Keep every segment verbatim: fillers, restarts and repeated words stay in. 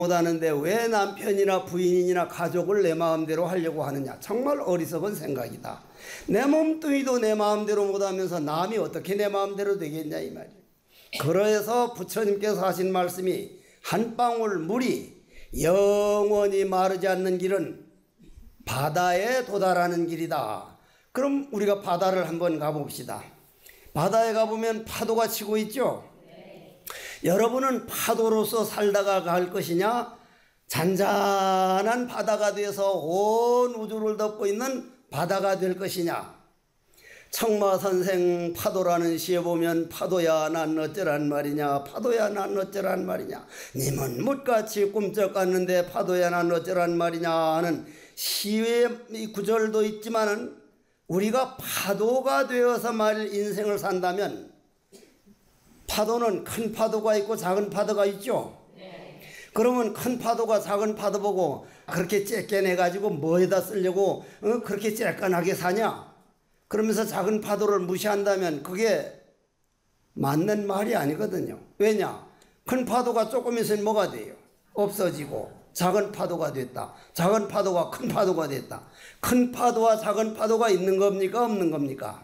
못하는데 왜 남편이나 부인이나 가족을 내 마음대로 하려고 하느냐. 정말 어리석은 생각이다. 내 몸뚱이도 내 마음대로 못하면서 남이 어떻게 내 마음대로 되겠냐 이 말이에요. 그래서 부처님께서 하신 말씀이 한 방울 물이 영원히 마르지 않는 길은 바다에 도달하는 길이다. 그럼 우리가 바다를 한번 가봅시다. 바다에 가보면 파도가 치고 있죠. 여러분은 파도로서 살다가 갈 것이냐, 잔잔한 바다가 돼서 온 우주를 덮고 있는 바다가 될 것이냐. 청마선생 파도라는 시에 보면 파도야 난 어쩌란 말이냐, 파도야 난 어쩌란 말이냐, 님은 뭇같이 꿈쩍갔는데 파도야 난 어쩌란 말이냐 하는 시의 구절도 있지만은 우리가 파도가 되어서 말 인생을 산다면 파도는 큰 파도가 있고 작은 파도가 있죠. 네. 그러면 큰 파도가 작은 파도 보고 그렇게 째껴내가지고 뭐에다 쓰려고 어? 그렇게 쬐깐하게 사냐. 그러면서 작은 파도를 무시한다면 그게 맞는 말이 아니거든요. 왜냐? 큰 파도가 조금 있으면 뭐가 돼요? 없어지고 작은 파도가 됐다. 작은 파도가 큰 파도가 됐다. 큰 파도와 작은 파도가 있는 겁니까? 없는 겁니까?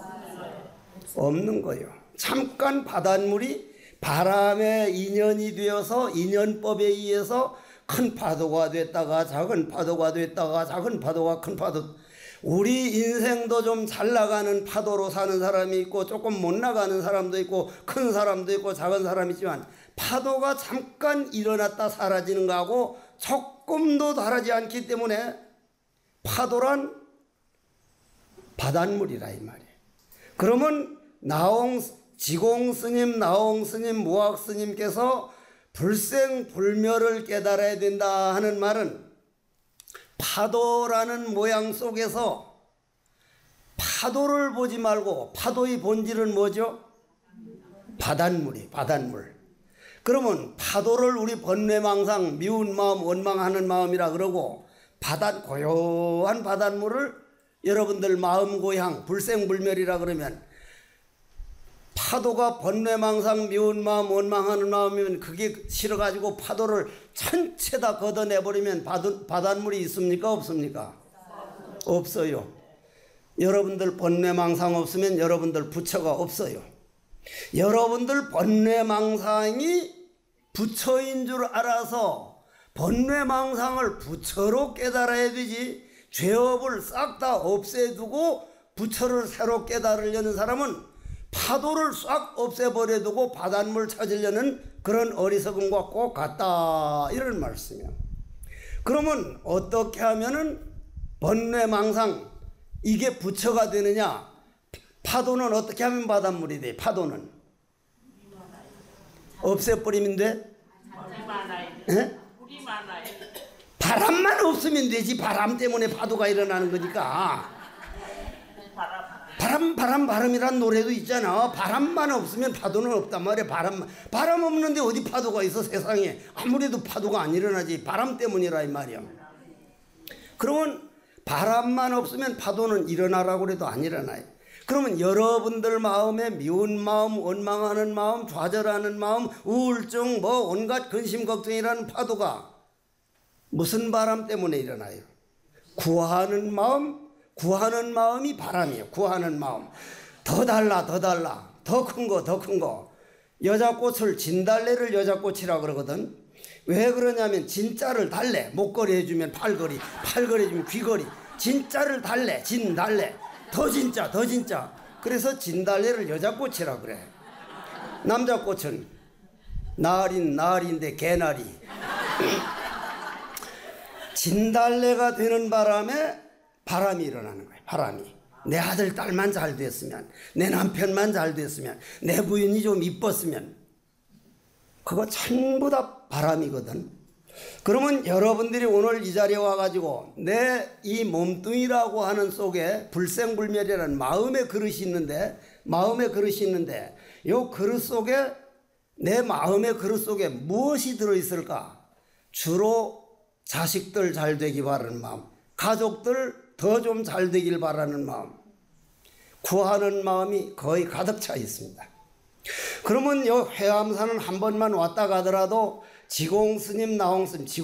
없는 거예요. 잠깐 바닷물이 바람에 인연이 되어서 인연법에 의해서 큰 파도가 됐다가 작은 파도가 됐다가 작은 파도가 큰 파도. 우리 인생도 좀 잘 나가는 파도로 사는 사람이 있고 조금 못 나가는 사람도 있고 큰 사람도 있고 작은 사람이 있지만 파도가 잠깐 일어났다 사라지는 거하고 조금도 다르지 않기 때문에 파도란 바닷물이라 이 말이에요. 그러면 나홍 지공스님, 나홍스님, 무학스님께서 불생불멸을 깨달아야 된다 하는 말은 파도라는 모양 속에서 파도를 보지 말고 파도의 본질은 뭐죠? 바닷물이 바닷물. 그러면 파도를 우리 번뇌망상 미운 마음 원망하는 마음이라 그러고 바닷 고요한 바닷물을 여러분들 마음 고향 불생불멸이라 그러면 파도가 번뇌망상 미운 마음 원망하는 마음이면 그게 싫어가지고 파도를 전체 다 걷어내버리면 바닷물이 있습니까 없습니까? 없어요. 여러분들 번뇌망상 없으면 여러분들 부처가 없어요. 여러분들 번뇌망상이 부처인 줄 알아서 번뇌망상을 부처로 깨달아야 되지, 죄업을 싹 다 없애두고 부처를 새로 깨달으려는 사람은 파도를 싹 없애버려두고 바닷물 찾으려는 그런 어리석음과 꼭 같다 이런 말씀이야. 그러면 어떻게 하면은 번뇌망상 이게 부처가 되느냐? 파도는 어떻게 하면 바닷물이 돼? 파도는 없애버리면 돼? 에? 바람만 없으면 되지. 바람 때문에 파도가 일어나는 거니까. 바람 바람 바람이란 노래도 있잖아. 바람만 없으면 파도는 없단 말이야. 바람 바람 없는데 어디 파도가 있어 세상에. 아무래도 파도가 안 일어나지. 바람 때문이라 이 말이야. 그러면 바람만 없으면 파도는 일어나라고 해도 안 일어나요. 그러면 여러분들 마음에 미운 마음, 원망하는 마음, 좌절하는 마음, 우울증, 뭐 온갖 근심 걱정이라는 파도가 무슨 바람 때문에 일어나요? 구하는 마음, 구하는 마음이 바람이에요. 구하는 마음. 더 달라, 더 달라. 더 큰 거, 더 큰 거. 여자꽃을 진달래를 여자꽃이라 그러거든. 왜 그러냐면 진짜를 달래. 목걸이 해주면 팔걸이, 팔걸이 해주면 귀걸이. 진짜를 달래, 진달래. 더 진짜, 더 진짜. 그래서 진달래를 여자꽃이라 그래. 남자꽃은 나린, 나리인데 개나리. 진달래가 되는 바람에 바람이 일어나는 거예요. 바람이. 내 아들, 딸만 잘 됐으면, 내 남편만 잘 됐으면, 내 부인이 좀 이뻤으면, 그거 전부 다 바람이거든. 그러면 여러분들이 오늘 이 자리에 와가지고 내 이 몸뚱이라고 하는 속에 불생불멸이라는 마음의 그릇이 있는데, 마음의 그릇이 있는데, 이 그릇 속에, 내 마음의 그릇 속에 무엇이 들어있을까? 주로 자식들 잘 되기 바라는 마음, 가족들 더 좀 잘 되길 바라는 마음, 구하는 마음이 거의 가득 차 있습니다. 그러면 이 회암산은 한 번만 왔다 가더라도 지공 스님 나홍 스님